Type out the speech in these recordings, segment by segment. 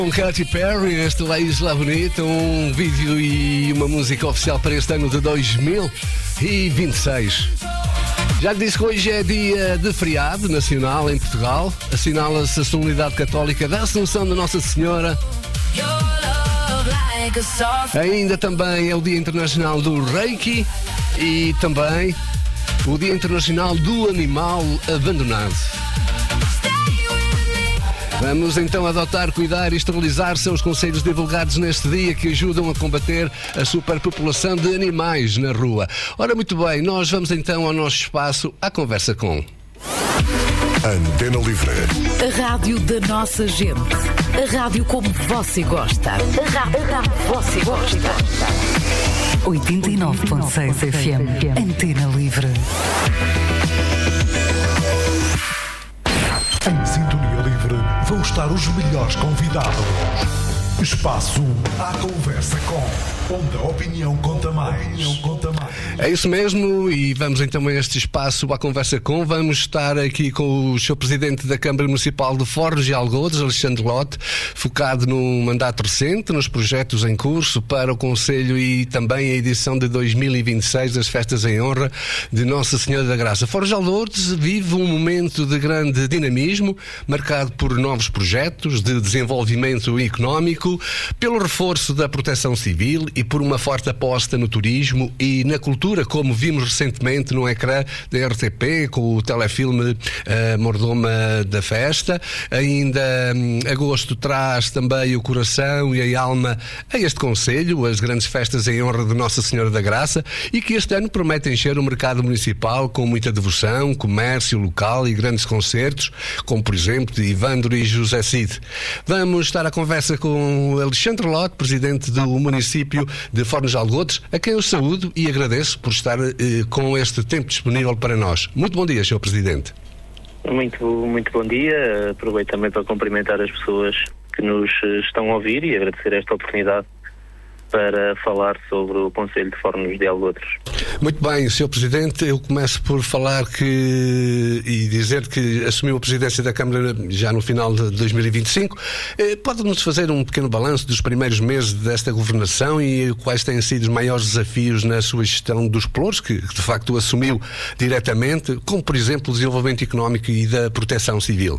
Com Katy Perry, este La Isla Bonita, um vídeo e uma música oficial para este ano de 2026. Já disse que hoje é dia de feriado nacional em Portugal, assinala-se a solenidade católica da Assunção de Nossa Senhora. Ainda também é o Dia Internacional do Reiki e também o Dia Internacional do Animal Abandonado. Vamos então adotar, cuidar e esterilizar são os conselhos divulgados neste dia que ajudam a combater a superpopulação de animais na rua. Ora, muito bem, nós vamos então ao nosso espaço, à conversa com... Antena Livre. A rádio da nossa gente. A rádio como você gosta. A rádio você gosta. 89.6 FM. Antena Livre. Em Sintonia Livre vão estar os melhores convidados. Espaço à conversa com, onde a opinião conta mais. É isso mesmo, e vamos então a este espaço à conversa com. Vamos estar aqui com o Sr. Presidente da Câmara Municipal de Fornos e Algodos, Alexandre Lote, focado num mandato recente, nos projetos em curso para o Conselho e também a edição de 2026 das Festas em Honra de Nossa Senhora da Graça. Fornos e Algodos vive um momento de grande dinamismo, marcado por novos projetos de desenvolvimento económico, pelo reforço da proteção civil e por uma forte aposta no turismo e na cultura, como vimos recentemente no ecrã da RTP com o telefilme Mordoma da Festa. Ainda agosto traz também o coração e a alma a este Conselho, as grandes festas em honra de Nossa Senhora da Graça, e que este ano promete encher o mercado municipal com muita devoção, comércio local e grandes concertos, como por exemplo de Ivandro e José Cid. Vamos estar à conversa com Alexandre Lote, Presidente do município de Fornos de Algodos, a quem eu saúdo e agradeço por estar com este tempo disponível para nós. Muito bom dia, Sr. Presidente. Muito bom dia. Aproveito também para cumprimentar as pessoas que nos estão a ouvir e agradecer esta oportunidade para falar sobre o Conselho de Fornos de Algodos. Muito bem, Sr. Presidente, eu começo por falar e dizer que assumiu a presidência da Câmara já no final de 2025. Pode-nos fazer um pequeno balanço dos primeiros meses desta governação e quais têm sido os maiores desafios na sua gestão dos pelouros, que de facto assumiu diretamente, como por exemplo o desenvolvimento económico e da proteção civil?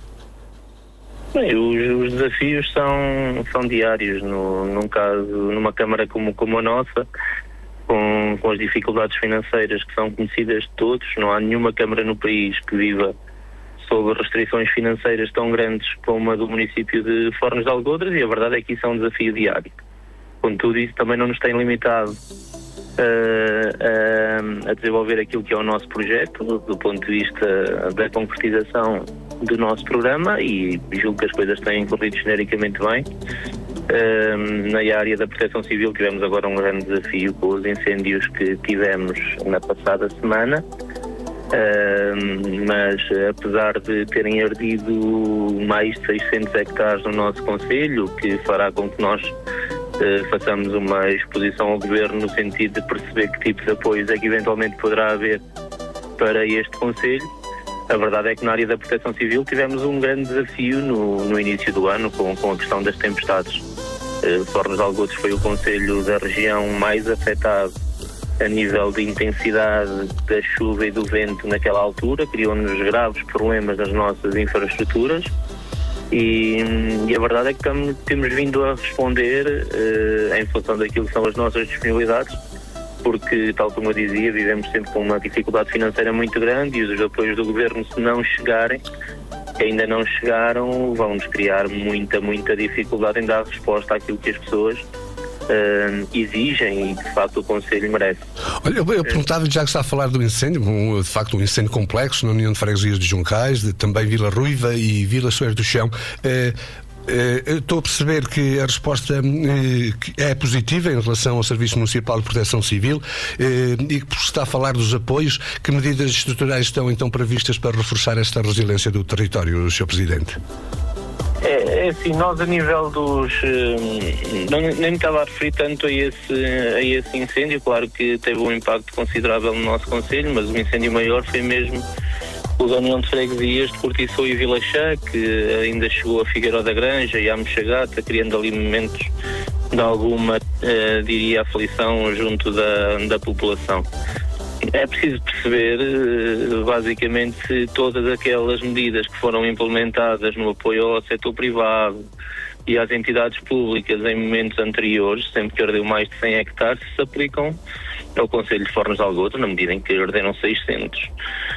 Bem, os desafios são diários, numa Câmara como a nossa, com as dificuldades financeiras que são conhecidas de todos. Não há nenhuma Câmara no país que viva sob restrições financeiras tão grandes como a do município de Fornos de Algodos, e a verdade é que isso é um desafio diário. Contudo, isso também não nos tem limitado a desenvolver aquilo que é o nosso projeto, do ponto de vista da concretização do nosso programa, e julgo que as coisas têm corrido genericamente bem. Na área da proteção civil tivemos agora um grande desafio com os incêndios que tivemos na passada semana, mas apesar de terem ardido mais de 600 hectares no nosso concelho, que fará com que nós façamos uma exposição ao Governo no sentido de perceber que tipo de apoios é que eventualmente poderá haver para este concelho. A verdade é que na área da proteção civil tivemos um grande desafio no início do ano com a questão das tempestades. Fornos de Algodos foi o concelho da região mais afetado a nível de intensidade da chuva e do vento naquela altura, criou-nos graves problemas nas nossas infraestruturas. E a verdade é que temos vindo a responder em função daquilo que são as nossas disponibilidades, porque, tal como eu dizia, vivemos sempre com uma dificuldade financeira muito grande, e os apoios do Governo, se não chegarem, que ainda não chegaram, vão-nos criar muita dificuldade em dar resposta àquilo que as pessoas exigem e de facto o Conselho merece. Olha, eu perguntava-lhe, já que está a falar do incêndio, de facto um incêndio complexo na União de Freguesias de Juncais, também Vila Ruiva e Vila Soeiro do Chão. Estou a perceber que a resposta é positiva em relação ao Serviço Municipal de Proteção Civil, e que está a falar dos apoios. Que medidas estruturais estão então previstas para reforçar esta resiliência do território, Sr. Presidente? É assim, nós a nível dos... nem me estava a referir tanto a esse incêndio. Claro que teve um impacto considerável no nosso concelho, mas o incêndio maior foi mesmo o da União de Freguesias de Cortiçoa e Vila Chã, que ainda chegou a Figueiró da Granja e à Mochagata, criando ali momentos de alguma, diria, aflição junto da população. É preciso perceber, basicamente, se todas aquelas medidas que foram implementadas no apoio ao setor privado e às entidades públicas em momentos anteriores, sempre que ardeu mais de 100 hectares, se aplicam ao Concelho de Fornos de Algodo, na medida em que arderam 600.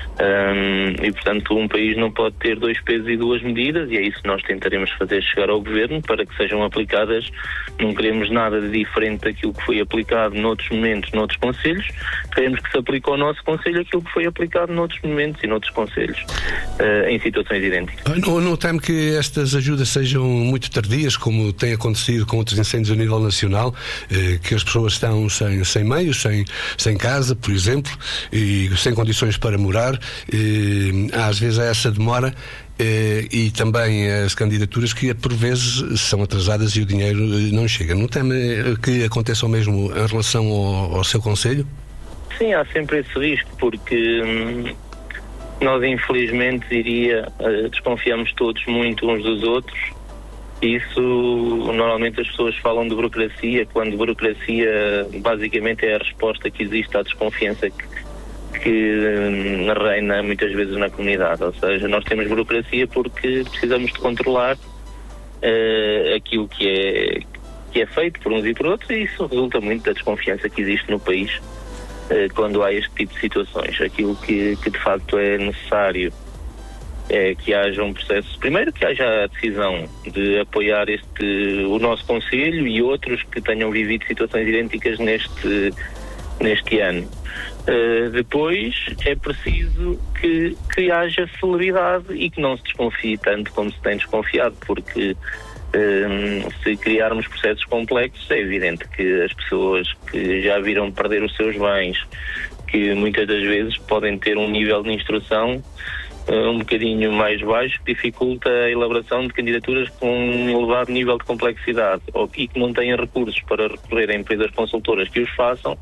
E, portanto, um país não pode ter dois pesos e duas medidas, e é isso que nós tentaremos fazer chegar ao Governo para que sejam aplicadas. Não queremos nada de diferente daquilo que foi aplicado noutros momentos, noutros concelhos. Queremos que se aplique ao nosso concelho aquilo que foi aplicado noutros momentos e noutros concelhos, em situações idênticas. Não temo que estas ajudas sejam muito tardias, como tem acontecido com outros incêndios a nível nacional, que as pessoas estão sem meios, sem casa, por exemplo, e sem condições para morar. Às vezes há essa demora e também as candidaturas que por vezes são atrasadas e o dinheiro não chega. Não teme que aconteça o mesmo em relação ao seu concelho? Sim, há sempre esse risco, porque nós infelizmente desconfiamos todos muito uns dos outros. Isso, normalmente as pessoas falam de burocracia, quando burocracia basicamente é a resposta que existe à desconfiança que reina muitas vezes na comunidade. Ou seja, nós temos burocracia porque precisamos de controlar aquilo que é feito por uns e por outros, e isso resulta muito da desconfiança que existe no país quando há este tipo de situações. Aquilo que de facto é necessário é que haja um processo, primeiro que haja a decisão de apoiar o nosso concelho e outros que tenham vivido situações idênticas neste ano. Depois é preciso que haja celeridade e que não se desconfie tanto como se tem desconfiado, porque se criarmos processos complexos é evidente que as pessoas que já viram perder os seus bens, que muitas das vezes podem ter um nível de instrução um bocadinho mais baixo, que dificulta a elaboração de candidaturas com um elevado nível de complexidade, e que não têm recursos para recorrer a empresas consultoras que os façam.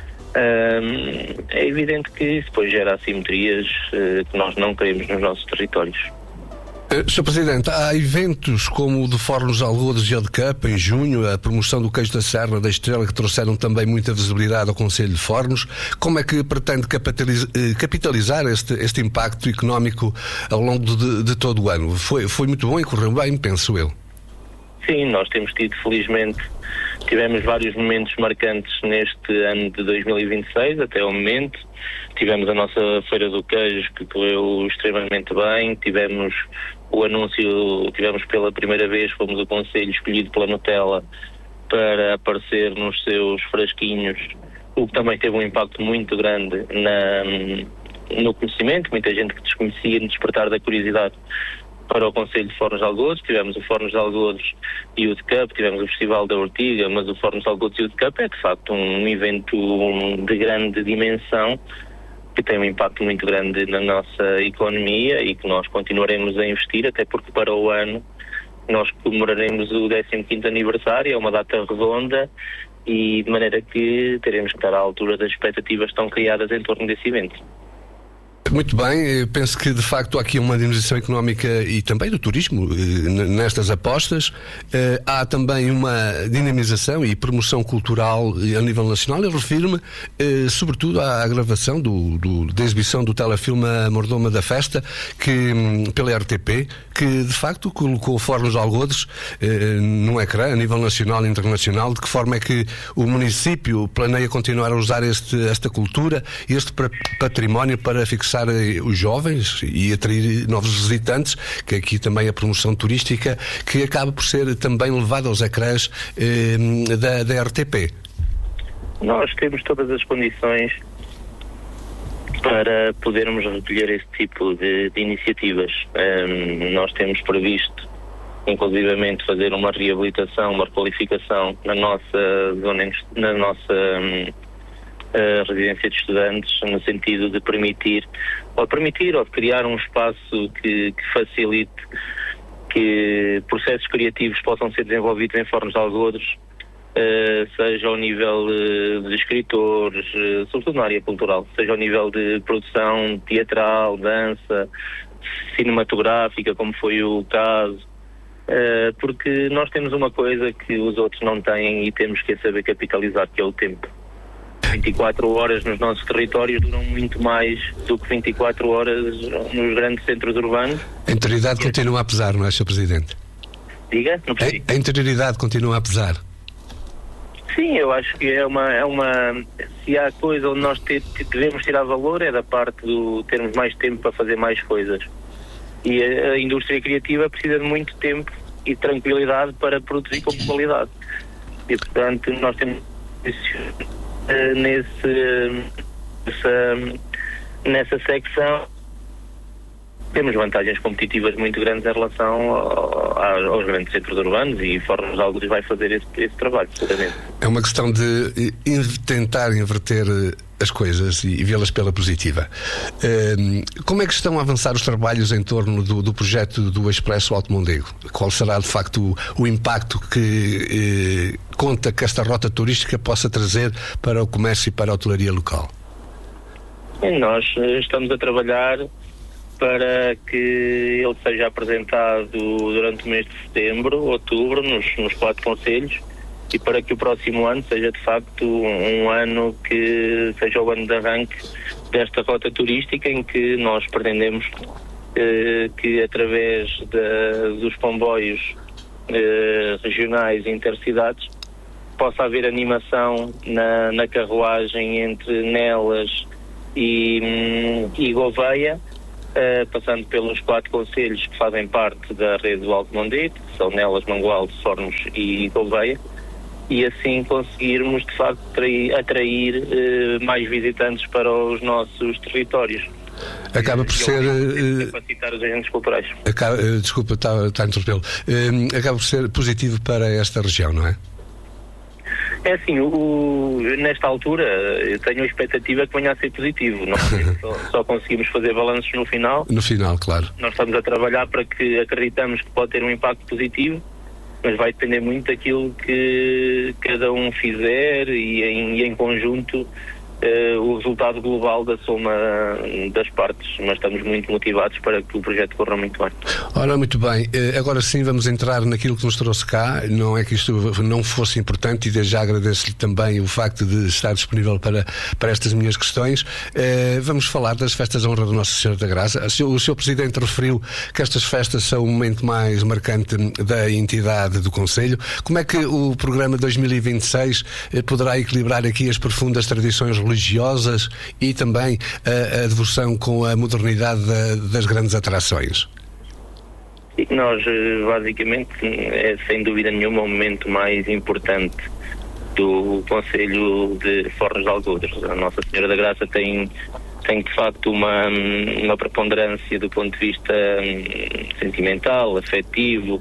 É evidente que isso depois gera assimetrias que nós não queremos nos nossos territórios. Sr. Presidente, há eventos como o de Fornos de Algodos e Odecup em junho, a promoção do queijo da Serra da Estrela, que trouxeram também muita visibilidade ao Concelho de Fornos. Como é que pretende capitalizar este impacto económico ao longo de todo o ano? Foi muito bom e correu bem, penso eu. Sim, nós temos tido, felizmente, tivemos vários momentos marcantes neste ano de 2026, até ao momento. Tivemos a nossa Feira do Queijo, que correu extremamente bem. Tivemos o anúncio, pela primeira vez, fomos o concelho escolhido pela Nutella para aparecer nos seus frasquinhos, o que também teve um impacto muito grande no conhecimento. Muita gente que desconhecia, no despertar da curiosidade para o Concelho de Fornos de Algodos. Tivemos o Fornos de Algodos e o Odecup, tivemos o Festival da Ortiga, mas o Fornos de Algodos e o Odecup é de facto um evento de grande dimensão, que tem um impacto muito grande na nossa economia e que nós continuaremos a investir, até porque para o ano nós comemoraremos o 15º aniversário, é uma data redonda, e de maneira que teremos que estar à altura das expectativas que estão criadas em torno desse evento. Muito bem, eu penso que de facto há aqui uma dinamização económica e também do turismo nestas apostas. Há também uma dinamização e promoção cultural a nível nacional. Eu refiro-me sobretudo à gravação da exibição do telefilme A Mordoma da Festa, pela RTP, que de facto colocou Fornos de Algodos num ecrã a nível nacional e internacional. De que forma é que o município planeia continuar a usar esta cultura, este património para fixar os jovens e atrair novos visitantes, que aqui também a promoção turística, que acaba por ser também levada aos ecrãs da RTP. Nós temos todas as condições para podermos recolher esse tipo de iniciativas. Nós temos previsto, inclusivamente, fazer uma reabilitação, uma requalificação na nossa zona, na nossa residência de estudantes, no sentido de permitir ou de criar um espaço que facilite que processos criativos possam ser desenvolvidos em Fornos de Algodos seja ao nível de escritores, sobretudo na área cultural, seja ao nível de produção teatral, dança, cinematográfica, como foi o caso, porque nós temos uma coisa que os outros não têm e temos que saber capitalizar, que é o tempo. 24 horas nos nossos territórios duram muito mais do que 24 horas nos grandes centros urbanos. A interioridade continua a pesar, não é, Sr. Presidente? Diga? Não percebi. A interioridade continua a pesar. Sim, eu acho que é uma se há coisa onde nós devemos tirar valor é da parte do termos mais tempo para fazer mais coisas. E a indústria criativa precisa de muito tempo e tranquilidade para produzir com qualidade. E, portanto, nós temos nessa secção temos vantagens competitivas muito grandes em relação aos grandes centros urbanos, e Fornos de Algodos vai fazer esse trabalho, seguramente. É uma questão de tentar inverter as coisas e vê-las pela positiva. Como é que estão a avançar os trabalhos em torno do projeto do Expresso Alto Mondego? Qual será, de facto, o impacto que conta que esta rota turística possa trazer para o comércio e para a hotelaria local? Nós estamos a trabalhar para que ele seja apresentado durante o mês de setembro, outubro, nos 4 concelhos, e para que o próximo ano seja de facto um ano que seja o ano de arranque desta rota turística, em que nós pretendemos que através dos comboios regionais e intercidades possa haver animação na carruagem entre Nelas e Gouveia, passando pelos 4 concelhos que fazem parte da rede do Alto Mondego, que são Nelas, Mangualde, Fornos e Gouveia, e assim conseguirmos de facto atrair mais visitantes para os nossos territórios. Acaba por ser capacitar os agentes culturais. Desculpa, está a interrompê-lo. Acaba por ser positivo para esta região, não é? É assim, nesta altura eu tenho a expectativa que venha a ser positivo. Nós só conseguimos fazer balanços no final. No final, claro. Nós estamos a trabalhar para que acreditamos que pode ter um impacto positivo, mas vai depender muito daquilo que cada um fizer e em conjunto o resultado global da soma das partes, mas estamos muito motivados para que o projeto corra muito bem. Ora, muito bem, agora sim vamos entrar naquilo que nos trouxe cá. Não é que isto não fosse importante, e desde já agradeço-lhe também o facto de estar disponível para estas minhas questões. Vamos falar das festas de honra do Nossa Senhora da Graça. O Sr. Presidente referiu que estas festas são o momento mais marcante da entidade do Conselho. Como é que o programa 2026 poderá equilibrar aqui as profundas tradições religiosas e também a devoção com a modernidade das grandes atrações? Nós, basicamente, é sem dúvida nenhuma o momento mais importante do Conselho de Fornos de Algodos. A Nossa Senhora da Graça tem de facto uma preponderância do ponto de vista sentimental, afetivo,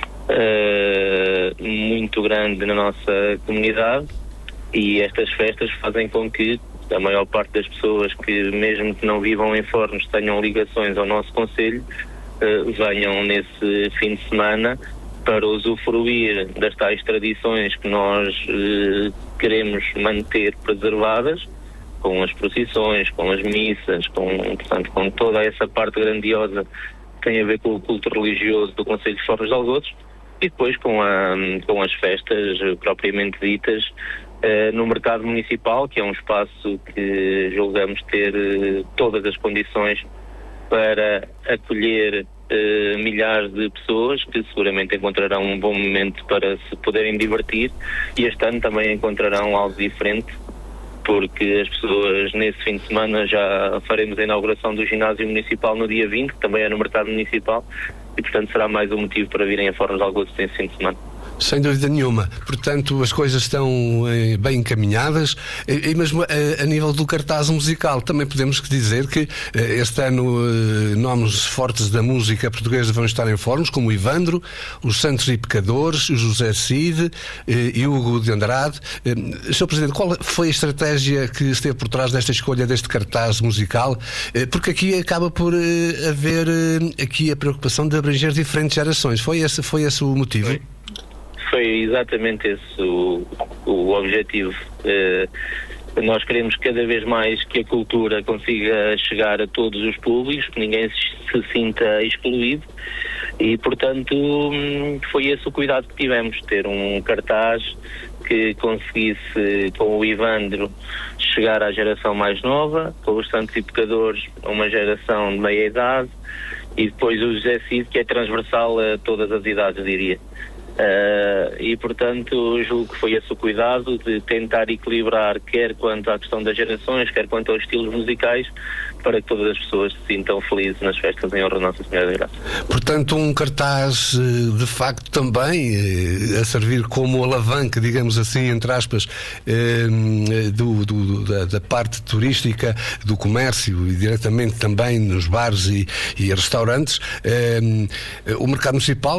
muito grande na nossa comunidade. E estas festas fazem com que a maior parte das pessoas que, mesmo que não vivam em Fornos, tenham ligações ao nosso concelho, venham nesse fim de semana para usufruir das tais tradições que nós queremos manter preservadas, com as procissões, com as missas, portanto, com toda essa parte grandiosa que tem a ver com o culto religioso do Concelho de Fornos de Algodos, e depois com as festas propriamente ditas no mercado municipal, que é um espaço que julgamos ter todas as condições para acolher milhares de pessoas que seguramente encontrarão um bom momento para se poderem divertir, e este ano também encontrarão algo diferente, porque as pessoas nesse fim de semana já faremos a inauguração do ginásio municipal no dia 20, que também é no mercado municipal, e portanto será mais um motivo para virem a Fornos de Algodos nesse fim de semana. Sem dúvida nenhuma. Portanto, as coisas estão bem encaminhadas, e mesmo a nível do cartaz musical também podemos dizer que este ano nomes fortes da música portuguesa vão estar em Fornos, como o Ivandro, os Santos e Pecadores, o José Cid e o Hugo de Andrade. Sr. Presidente, qual foi a estratégia que esteve por trás desta escolha deste cartaz musical? Porque aqui acaba por haver aqui a preocupação de abranger diferentes gerações. Foi esse o motivo? Foi exatamente esse o objetivo. Nós queremos cada vez mais que a cultura consiga chegar a todos os públicos, que ninguém se sinta excluído, e portanto foi esse o cuidado que tivemos, ter um cartaz que conseguisse, com o Ivandro, chegar à geração mais nova, com os Santos e Pecadores a uma geração de meia idade, e depois o José Cid, que é transversal a todas as idades, diria. E portanto julgo que foi esse o cuidado de tentar equilibrar, quer quanto à questão das gerações, quer quanto aos estilos musicais, para que todas as pessoas se sintam felizes nas festas em honra de Nossa Senhora da Graça. Portanto, um cartaz de facto também a servir como alavanca, digamos assim, entre aspas, da parte turística, do comércio, e diretamente também nos bares e restaurantes. O mercado municipal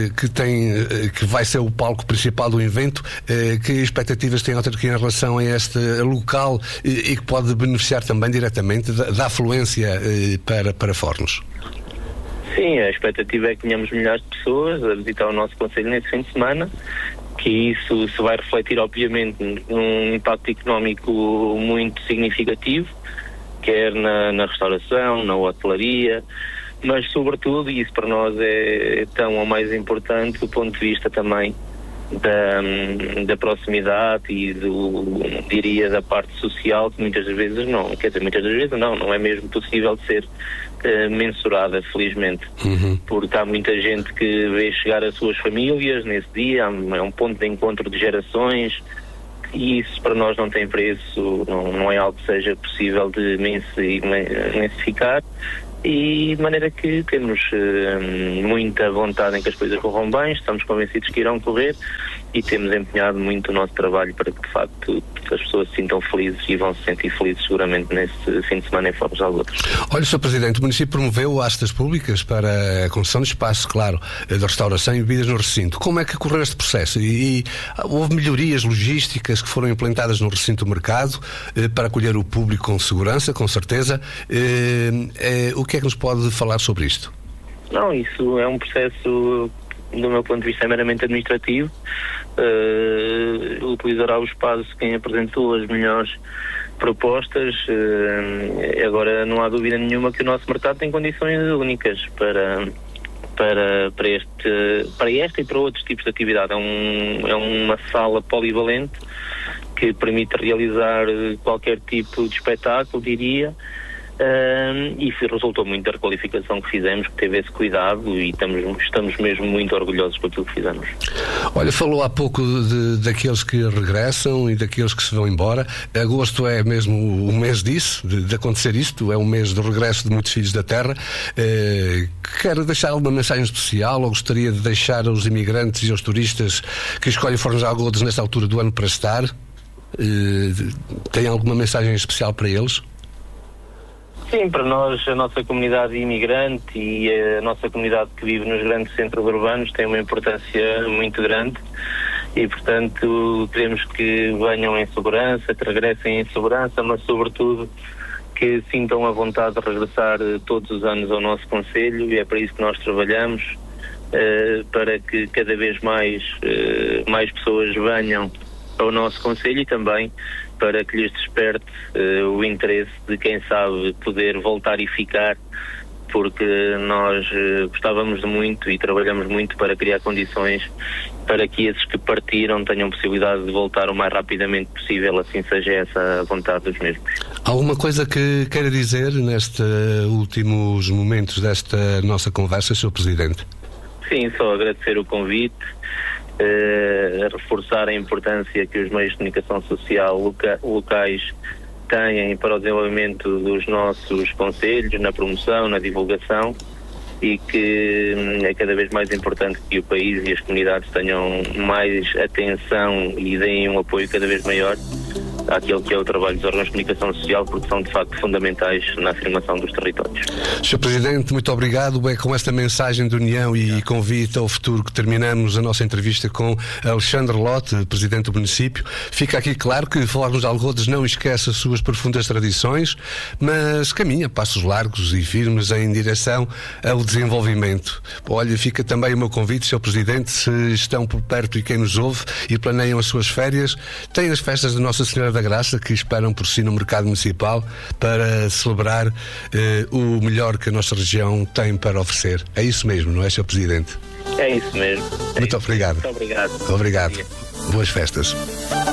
que vai ser o palco principal do evento, que expectativas tem a autarquia em relação a este local e que pode beneficiar também diretamente da afluência para Fornos? Sim, a expectativa é que tenhamos milhares de pessoas a visitar o nosso concelho nesse fim de semana, que isso se vai refletir obviamente num impacto económico muito significativo, quer na restauração, na hotelaria, mas sobretudo, e isso para nós é tão ou mais importante do ponto de vista também da proximidade e diria da parte social, que muitas das vezes não é mesmo possível de ser mensurada, felizmente. Porque há muita gente que vê chegar as suas famílias nesse dia, é um ponto de encontro de gerações, e isso para nós não tem preço, não é algo que seja possível de mensificar. E de maneira que temos muita vontade em que as coisas corram bem, estamos convencidos que irão correr, e temos empenhado muito o nosso trabalho para que de facto as pessoas se sintam felizes e vão se sentir felizes seguramente nesse fim de semana em Fornos de Algodres. Olha, Sr. Presidente, o município promoveu astas públicas para a construção de espaços, claro, de restauração e bebidas no recinto. Como é que ocorreu este processo? E houve melhorias logísticas que foram implementadas no recinto do mercado para acolher o público com segurança, com certeza. O que é que nos pode falar sobre isto? Não, isso é um processo, do meu ponto de vista, meramente administrativo. Utilizará o espaço quem apresentou as melhores propostas. Agora não há dúvida nenhuma que o nosso mercado tem condições únicas para esta e para outros tipos de atividade. É uma sala polivalente que permite realizar qualquer tipo de espetáculo, diria. E resultou muito da requalificação que fizemos, que teve esse cuidado, e estamos mesmo muito orgulhosos por aquilo que fizemos. Olha, falou há pouco daqueles que regressam e daqueles que se vão embora. Agosto é mesmo o mês disso, de acontecer isto, é o mês do regresso de muitos filhos da terra. Quero deixar alguma mensagem especial, ou gostaria de deixar aos imigrantes e aos turistas que escolhem Fornos de Algodres nesta altura do ano para estar? Tem alguma mensagem especial para eles? Sim, para nós, a nossa comunidade imigrante e a nossa comunidade que vive nos grandes centros urbanos tem uma importância muito grande, e portanto queremos que venham em segurança, que regressem em segurança, mas sobretudo que sintam a vontade de regressar todos os anos ao nosso concelho, e é para isso que nós trabalhamos, para que cada vez mais pessoas venham ao nosso concelho, e também para que lhes desperte o interesse de, quem sabe, poder voltar e ficar, porque nós gostávamos de muito e trabalhamos muito para criar condições para que esses que partiram tenham possibilidade de voltar o mais rapidamente possível, assim seja essa a vontade dos mesmos. Alguma coisa que queira dizer nestes últimos momentos desta nossa conversa, Sr. Presidente? Sim, só agradecer o convite, a reforçar a importância que os meios de comunicação social locais têm para o desenvolvimento dos nossos concelhos, na promoção, na divulgação, e que é cada vez mais importante que o país e as comunidades tenham mais atenção e deem um apoio cada vez maior àquele que é o trabalho dos órgãos de comunicação social, porque são de facto fundamentais na afirmação dos territórios. Sr. Presidente, muito obrigado. É com esta mensagem de união e convite ao futuro que terminamos a nossa entrevista com Alexandre Lote, Presidente do município. Fica aqui claro que Fornos de Algodes não esquece as suas profundas tradições, mas caminha passos largos e firmes em direção ao desenvolvimento. Olha, fica também o meu convite, Sr. Presidente, se estão por perto e quem nos ouve e planeiam as suas férias, tem as festas de Nossa Senhora da Graça que esperam por si no mercado municipal para celebrar o melhor que a nossa região tem para oferecer. É isso mesmo, não é, Sr. Presidente? É isso mesmo. Muito obrigado. Muito obrigado. Obrigado. Boas festas.